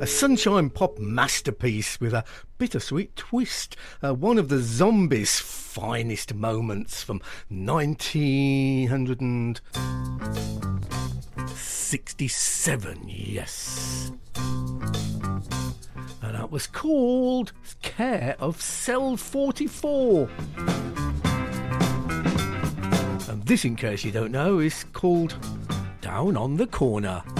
sunshine pop masterpiece with a bittersweet twist. One of the Zombies' finest moments from 1967, yes. And that was called Care of Cell 44. And this, in case you don't know, is called Down on the Corner.